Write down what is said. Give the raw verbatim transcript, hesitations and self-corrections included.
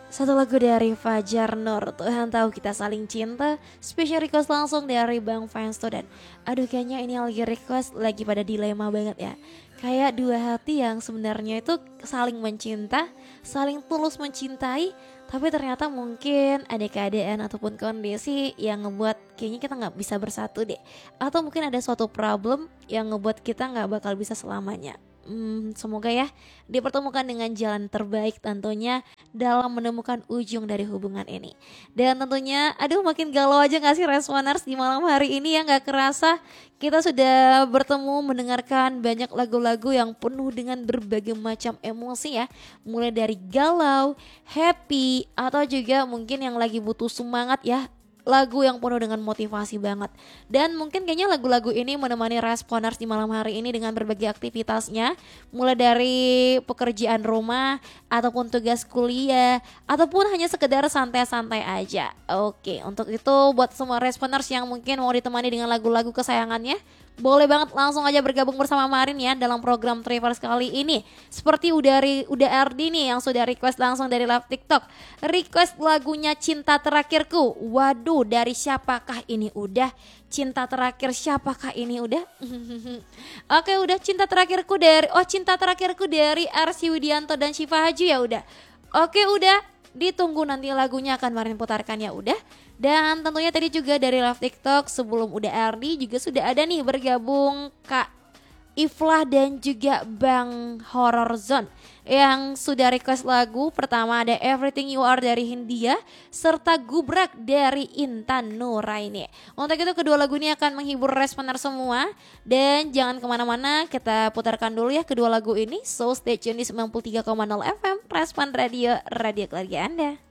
Satu lagu dari Fajar Nur, Tuhan tahu kita saling cinta. Special request langsung dari Bang Fansto. Dan aduh, kayaknya ini lagi request lagi pada dilema banget ya. Kayak dua hati yang sebenarnya itu saling mencinta, saling tulus mencintai, tapi ternyata mungkin ada keadaan ataupun kondisi yang ngebuat kayaknya kita gak bisa bersatu deh. Atau mungkin ada suatu problem yang ngebuat kita gak bakal bisa selamanya. Hmm, semoga ya dipertemukan dengan jalan terbaik tentunya dalam menemukan ujung dari hubungan ini. Dan tentunya aduh, makin galau aja gak sih Responers di malam hari ini ya. Gak kerasa kita sudah bertemu mendengarkan banyak lagu-lagu yang penuh dengan berbagai macam emosi ya. Mulai dari galau, happy, atau juga mungkin yang lagi butuh semangat ya, lagu yang penuh dengan motivasi banget. Dan mungkin kayaknya lagu-lagu ini menemani Responers di malam hari ini dengan berbagai aktivitasnya, mulai dari pekerjaan rumah ataupun tugas kuliah ataupun hanya sekedar santai-santai aja. Oke, untuk itu buat semua Responers yang mungkin mau ditemani dengan lagu-lagu kesayangannya, boleh banget langsung aja bergabung bersama Marin ya dalam program Travelers kali ini. Seperti udah udah R D nih yang sudah request langsung dari live TikTok. Request lagunya Cinta Terakhirku. Waduh, dari siapakah ini udah? Cinta Terakhir siapakah ini udah? Oke, udah Cinta Terakhirku dari Oh, Cinta Terakhirku dari Arsy Widianto dan Syifa Haju ya udah. Oke, udah. Ditunggu nanti lagunya akan Marin putarkan ya udah. Dan tentunya tadi juga dari live TikTok sebelum udah R D juga sudah ada nih bergabung Kak Iflah dan juga Bang Horror Zone yang sudah request lagu. Pertama ada Everything You Are dari Hindia serta Gubrak dari Intan Nuraini. Untuk itu kedua lagu ini akan menghibur Responer semua. Dan jangan kemana-mana, kita putarkan dulu ya kedua lagu ini. So stay tune di sembilan puluh tiga koma nol F M Respon Radio, radio keluarga Anda.